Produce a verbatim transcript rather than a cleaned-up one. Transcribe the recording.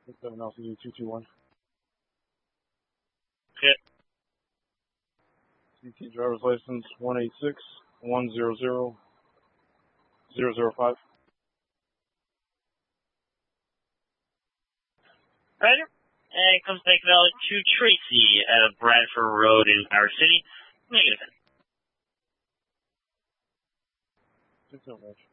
seven L C D two two one. Okay. C T driver's license one eight six one zero zero zero zero five. Right. And it comes back valid to Tracy at Bradford Road in Howard City. Negative. Thanks so much.